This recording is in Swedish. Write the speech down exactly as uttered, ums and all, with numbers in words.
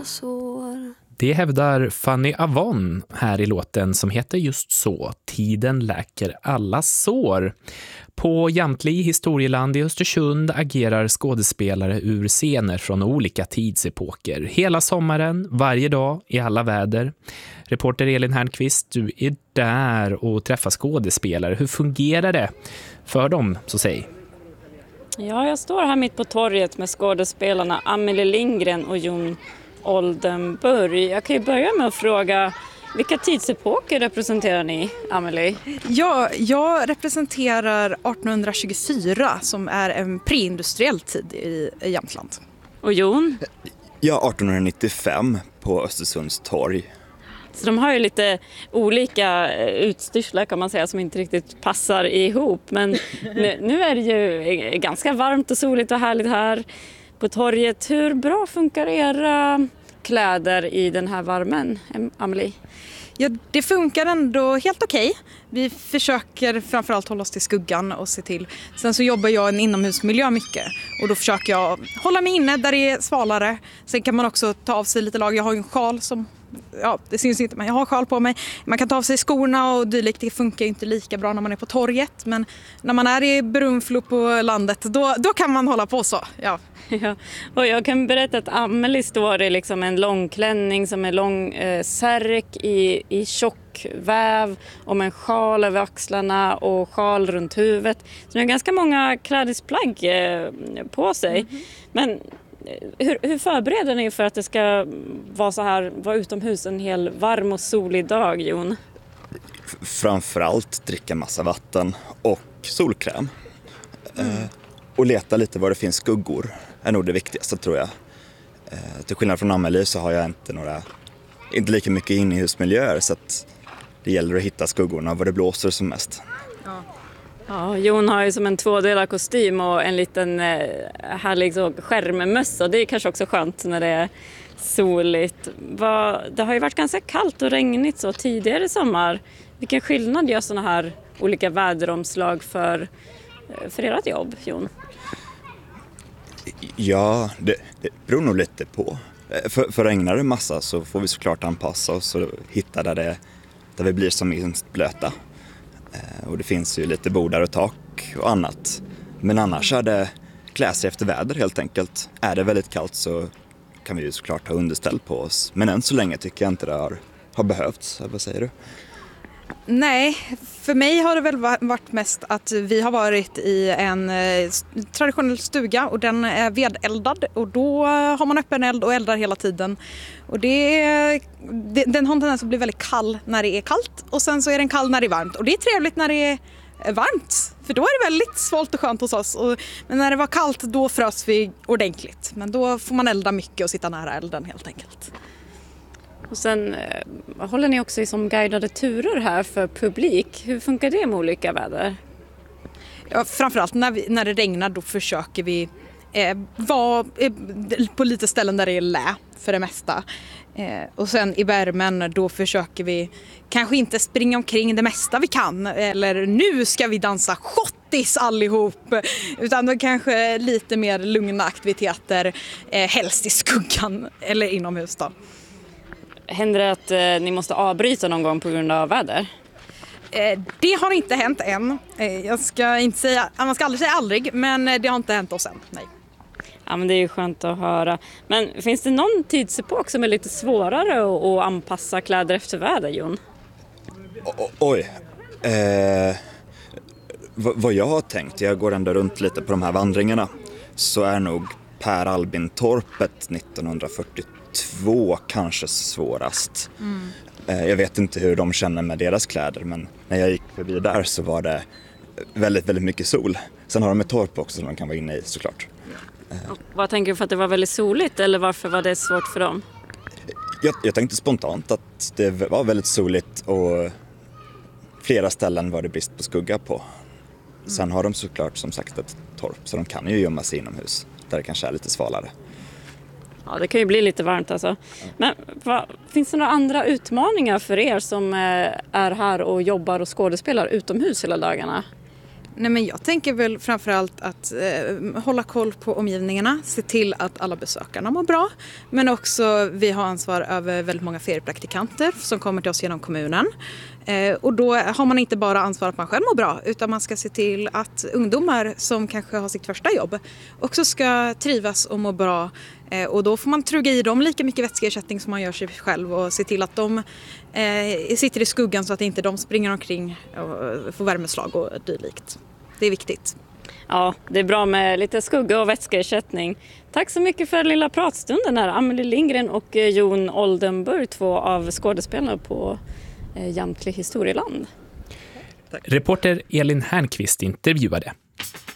alla sår. Det hävdar Fanny Avon här i låten som heter just så, Tiden läker alla sår. På Jamtli historieland i Östersund agerar skådespelare ur scener från olika tidsepoker. Hela sommaren, varje dag, i alla väder. Reporter Elin Hernqvist, du är där och träffar skådespelare. Hur fungerar det för dem, så säg? Ja, jag står här mitt på torget med skådespelarna Amelie Lindgren och Jon Oldenburg. Jag kan ju börja med att fråga, vilka tidsepoker representerar ni, Amelie? Ja, jag representerar arton tjugofyra som är en preindustriell tid i, i Jämtland. Och Jon? Ja, arton nittiofem på Östersunds torg. Så de har ju lite olika utstyrslar kan man säga som inte riktigt passar ihop. Men nu, nu är det ju ganska varmt och soligt och härligt här på torget. Hur bra funkar era kläder i den här värmen, Amelie? Ja, det funkar ändå helt okej. Vi försöker framförallt hålla oss till skuggan och se till. Sen så jobbar jag i en inomhusmiljö mycket. Och då försöker jag hålla mig inne där det är svalare. Sen kan man också ta av sig lite lag. Jag har ju en sjal som... Ja, det syns inte, men jag har sjal på mig. Man kan ta av sig skorna och dylikt. Det funkar inte lika bra när man är på torget. Men när man är i Brunflo på landet, då, då kan man hålla på så. Ja. Ja. Och jag kan berätta att Amelie står i liksom en långklänning som är lång eh, särk i, i tjock väv och med en sjal över axlarna och sjal runt huvudet. Så det är ganska många klädesplagg eh, på sig. Mm-hmm. Men Hur, hur förbereder ni för att det ska vara så här, vara utomhus en hel varm och solig dag, Jon? Framförallt dricka massa vatten och solkräm. Mm. Eh, och leta lite var det finns skuggor är nog det viktigaste, tror jag. Eh, till skillnad från Amelie så har jag inte några, inte lika mycket inhusmiljöer, så att det gäller att hitta skuggorna var det blåser som mest. Ja. Ja, Jon har ju som en tvådelad kostym och en liten eh, härlig så, skärmmössa. Det är kanske också skönt när det är soligt. Va, det har ju varit ganska kallt och regnigt så tidigare i sommar. Vilken skillnad gör sådana här olika väderomslag för, för ert jobb, Jon? Ja, det, det beror nog lite på. För, för regnar det massa så får vi såklart anpassa oss och hitta där, det, där vi blir som minst blöta. Och det finns ju lite bordar och tak och annat. Men annars är det klä sig efter väder helt enkelt. Är det väldigt kallt så kan vi ju såklart ha underställ på oss. Men än så länge tycker jag inte det har, har behövts. Vad säger du? Nej, för mig har det väl varit mest att vi har varit i en traditionell stuga och den är vedeldad och då har man öppen eld och eldar hela tiden. Och det, det, den har en tendens att bli väldigt kall när det är kallt och sen så är den kall när det är varmt. Och det är trevligt när det är varmt, för då är det väldigt svalt och skönt hos oss. Och, men när det var kallt då frös vi ordentligt. Men då får man elda mycket och sitta nära elden helt enkelt. Och sen eh, håller ni också i som guidade turer här för publik. Hur funkar det med olika väder? Ja, framförallt när, vi, när det regnar då försöker vi eh, vara eh, på lite ställen där det är lä för det mesta. Eh, och sen i värmen då försöker vi kanske inte springa omkring det mesta vi kan. Eller nu ska vi dansa schottis allihop. Utan då kanske lite mer lugna aktiviteter. Eh, helst i skuggan eller inomhus då. Händer det att eh, ni måste avbryta någon gång på grund av väder? Eh, det har inte hänt än. Eh, jag ska inte säga, man ska aldrig säga aldrig, men det har inte hänt oss än. Nej. Ja, men det är ju skönt att höra. Men finns det någon tidsepok som är lite svårare att, att anpassa kläder efter väder, Jon? O- oj. Eh, v- vad jag har tänkt, jag går ändå runt lite på de här vandringarna, så är nog Per Albin-torpet nittonhundrafyrtiotvå kanske svårast. Mm. Eh, jag vet inte hur de känner med deras kläder, men när jag gick förbi där så var det väldigt, väldigt mycket sol. Sen har de ett torp också som de kan vara inne i såklart. Och vad tänker du, för att det var väldigt soligt eller varför var det svårt för dem? Jag, jag tänkte spontant att det var väldigt soligt och flera ställen var det brist på skugga på. Sen har de såklart som sagt ett torp så de kan ju gömma sig inomhus där det kanske är lite svalare. Ja, det kan ju bli lite varmt alltså. Men vad, finns det några andra utmaningar för er som är här och jobbar och skådespelar utomhus hela dagarna? Nej, men jag tänker väl framförallt att eh, hålla koll på omgivningarna, se till att alla besökarna mår bra. Men också vi har ansvar över väldigt många feriepraktikanter som kommer till oss genom kommunen. Eh, och då har man inte bara ansvar att man själv mår bra, utan man ska se till att ungdomar som kanske har sitt första jobb också ska trivas och må bra. Eh, och då får man truga i dem lika mycket vätskeersättning som man gör sig själv och se till att de eh, sitter i skuggan så att inte de springer omkring och får värmeslag och dylikt. Det är viktigt. Ja, det är bra med lite skugga och vätskeersättning. Tack så mycket för den lilla pratstunden här. Amelie Lindgren och Jon Oldenburg, två av skådespelarna på Jamtli historieland. Reporter Elin Härnqvist intervjuade.